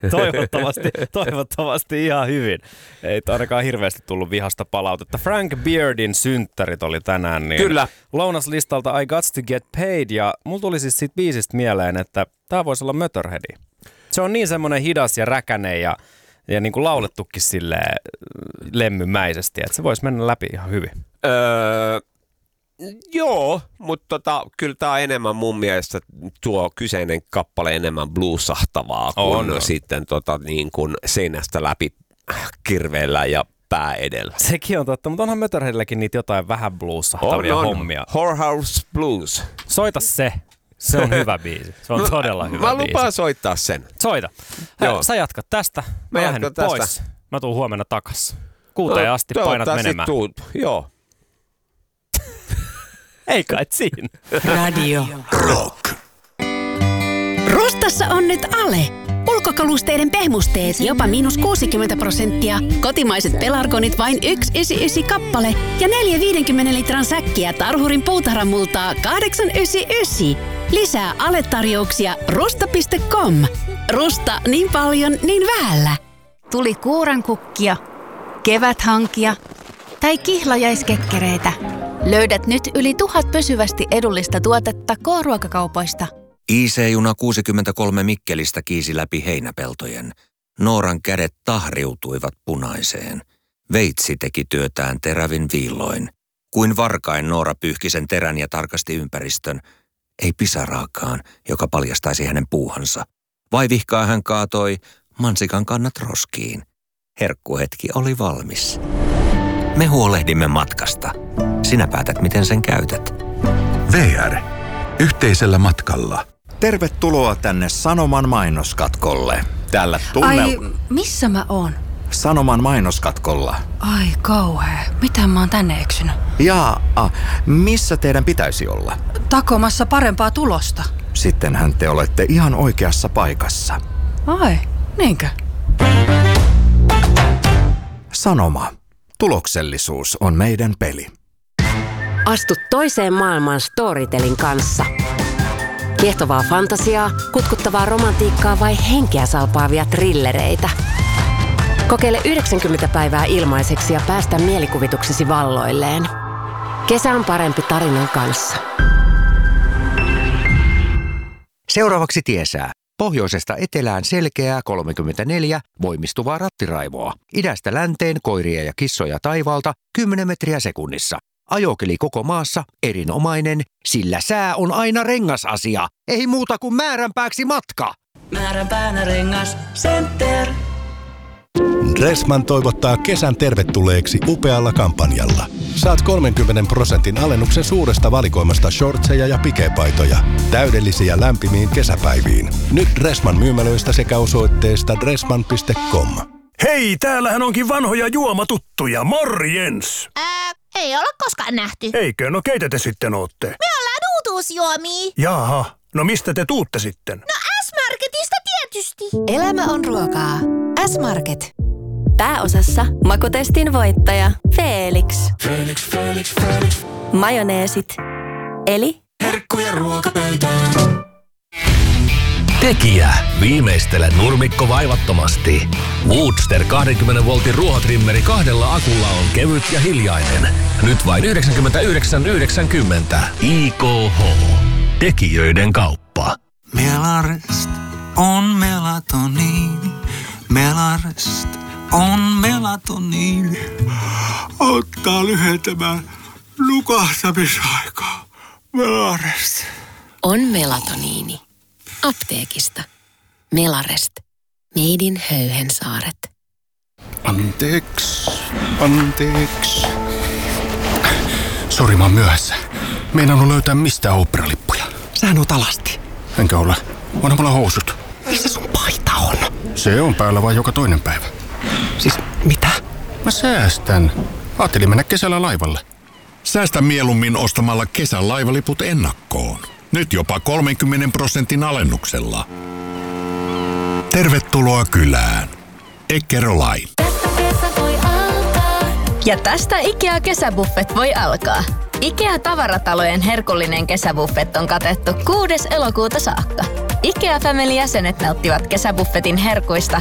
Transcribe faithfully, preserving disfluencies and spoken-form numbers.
Toivottavasti, toivottavasti ihan hyvin. Ei ainakaan hirveästi tullut vihasta palautetta. Frank Beardin synttärit oli tänään. Niin Kyllä. Lounaslistalta I Got to Get Paid. Ja mulla tuli siis siitä biisistä mieleen, että tää voisi olla Motorhead. Se on niin semmoinen hidas ja räkänen ja, ja niin kuin laulettukin silleen lemmymäisesti, että se voisi mennä läpi ihan hyvin. Öö, joo, mutta tota, kyllä tämä on enemmän mun mielestä tuo kyseinen kappale enemmän bluesahtavaa kuin on, on. sitten tota, niin kuin seinästä läpi kirveellä ja pää edellä. Sekin on totta, mutta onhan Motorheadilläkin niitä jotain vähän bluesahtavia on, on. hommia. Whorehouse Blues. Soita se. Se on hyvä biisi. Se on todella hyvä Mä biisi. Mä lupaan soittaa sen. Soita. Joo. Sä jatkat tästä. Mä, Mä lähden nyt pois. Tästä. Mä tuun huomenna takas. Kuuteen no, asti painat menemään. Tuut. Joo. Ei kai siinä. Radio Rock. Rustassa on nyt Ale. Ulkokalusteiden pehmusteet jopa miinus kuusikymmentä prosenttia. Kotimaiset pelargonit vain yksi yhdeksänkymmentäyhdeksän kappale. Ja neljä viidenkymmenen litran säkkiä Tarhurin puutarhamultaa kahdeksan yhdeksänkymmentäyhdeksän. Lisää Ale-tarjouksia rusta piste com. Rusta niin paljon, niin vähällä. Tuli kuurankukkia, keväthankia tai kihlajaiskekkereitä. Löydät nyt yli tuhat pysyvästi edullista tuotetta K-ruokakaupoista. I C-juna kuusikymmentäkolme Mikkelistä kiisi läpi heinäpeltojen. Nooran kädet tahriutuivat punaiseen. Veitsi teki työtään terävin viilloin. Kuin varkain Noora pyyhki sen terän ja tarkasti ympäristön. Ei pisaraakaan, joka paljastaisi hänen puuhansa. Vaivihkaa hän kaatoi mansikan kannat roskiin. Herkkuhetki oli valmis. Me huolehdimme matkasta. Sinä päätät, miten sen käytät. V R. Yhteisellä matkalla. Tervetuloa tänne Sanoman mainoskatkolle. Tällä tunnella... Ai, missä mä oon? Sanoman mainoskatkolla. Ai kauhea. Miten mä oon tänne eksynyt? Jaa, missä teidän pitäisi olla? Takomassa parempaa tulosta. Sittenhän te olette ihan oikeassa paikassa. Ai, niinkö? Sanoma. Tuloksellisuus on meidän peli. Astu toiseen maailmaan Storytelin kanssa. Kiehtovaa fantasiaa, kutkuttavaa romantiikkaa vai henkeä salpaavia thrillereitä. Kokeile yhdeksänkymmentä päivää ilmaiseksi ja päästä mielikuvituksesi valloilleen. Kesä on parempi tarinan kanssa. Seuraavaksi tiesää. Pohjoisesta etelään selkeää kolmekymmentäneljä voimistuvaa rattiraivoa. Idästä länteen koiria ja kissoja taivaalta kymmenen metriä sekunnissa. Ajokeli koko maassa erinomainen, sillä sää on aina rengasasia. Ei muuta kuin määränpääksi matka. Määränpäänä rengas Center. Dressman toivottaa kesän tervetulleeksi upealla kampanjalla. Saat kolmenkymmenen prosentin alennuksen suuresta valikoimasta shortseja ja pikepaitoja. Täydellisiä lämpimiin kesäpäiviin. Nyt Dressman myymälöistä sekä osoitteesta dressman piste com. Hei, täällähän onkin vanhoja juomatuttuja. Morjens! Ää, ei olla koskaan nähty. Eikö? No keitä te sitten ootte? Me ollaan uutuusjuomia. Jaha, no mistä te tuutte sitten? No S-Marketista tietysti. Elämä on ruokaa. S-Market. Pääosassa makutestin voittaja Felix. Felix, Felix, Felix. Majoneesit. Eli herkkuja ruokapöytään. Tekijä. Viimeistele nurmikko vaivattomasti. Woodster kaksikymmentä voltin ruohotrimmeri kahdella akulla on kevyt ja hiljainen. Nyt vain yhdeksänkymmentäyhdeksän yhdeksänkymmentä. I K H. Tekijöiden kauppa. Melarest on melatoniini. Melarest on melatoniini. Auttaa lyhentämään nukahtamisaikaa. Melarest. On melatoniini. Apteekista. Melarest. Made in Höyhensaaret. Anteeksi. Anteeksi. Sori, mä oon myöhässä. Meinannut löytää mistään oopperalippuja. Sähän oot alasti. Enkä ole. Onhan mulla housut. Missä sun paita on? Se on päällä vaan joka toinen päivä. Siis mitä? Mä säästän. Ajattelin mennä kesällä laivalle. Säästä mieluummin ostamalla kesän laivaliput ennakkoon. Nyt jopa kolmenkymmenen prosentin alennuksella. Tervetuloa kylään. Eckerö-Line. Ja tästä IKEA-kesäbuffet voi alkaa. IKEA-tavaratalojen herkullinen kesäbuffet on katettu kuudes elokuuta saakka. IKEA Family jäsenet nauttivat kesäbuffetin herkuista